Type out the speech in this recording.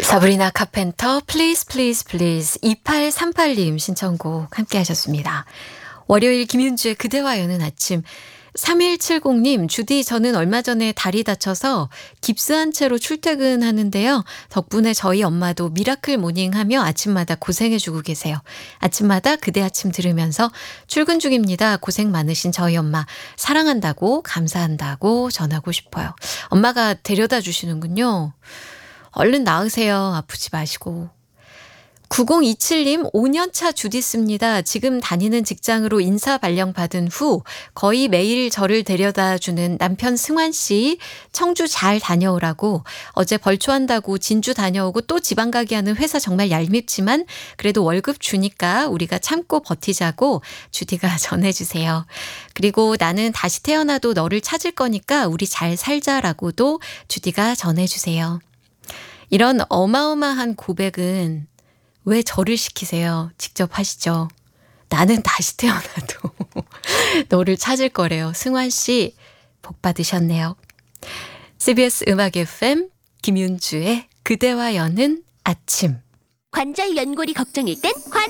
사브리나 카펜터 Please Please Please 2838님 신청곡 함께 하셨습니다. 월요일 김윤주의 그대와 여는 아침. 3170님, 주디 저는 얼마 전에 다리 다쳐서 깁스한 채로 출퇴근하는데요. 덕분에 저희 엄마도 미라클 모닝하며 아침마다 고생해주고 계세요. 아침마다 그대 아침 들으면서 출근 중입니다. 고생 많으신 저희 엄마 사랑한다고 감사한다고 전하고 싶어요. 엄마가 데려다 주시는군요. 얼른 나으세요. 아프지 마시고. 9027님 5년차 주디스입니다. 지금 다니는 직장으로 인사 발령 받은 후 거의 매일 저를 데려다 주는 남편 승환 씨 청주 잘 다녀오라고 어제 벌초한다고 진주 다녀오고 또 지방 가게 하는 회사 정말 얄밉지만 그래도 월급 주니까 우리가 참고 버티자고 주디가 전해주세요. 그리고 나는 다시 태어나도 너를 찾을 거니까 우리 잘 살자라고도 주디가 전해주세요. 이런 어마어마한 고백은 왜 저를 시키세요? 직접 하시죠. 나는 다시 태어나도 너를 찾을 거래요. 승환 씨 복 받으셨네요. CBS 음악 FM 김윤주의 그대와 여는 아침. 관절 연골이 걱정일 땐